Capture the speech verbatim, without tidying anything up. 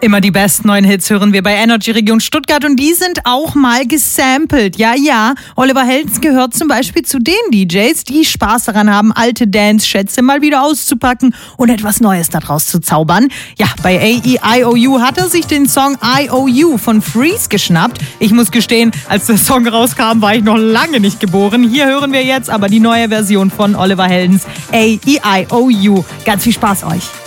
Immer die besten neuen Hits hören wir bei Energy Region Stuttgart und die sind auch mal gesampelt. Ja, ja, Oliver Heldens gehört zum Beispiel zu den D Js, die Spaß daran haben, alte Dance-Schätze mal wieder auszupacken und etwas Neues daraus zu zaubern. Ja, bei A E I O U hat er sich den Song I O U von Freeze geschnappt. Ich muss gestehen, als der Song rauskam, war ich noch lange nicht geboren. Hier hören wir jetzt aber die neue Version von Oliver Heldens A E I O U. Ganz viel Spaß euch.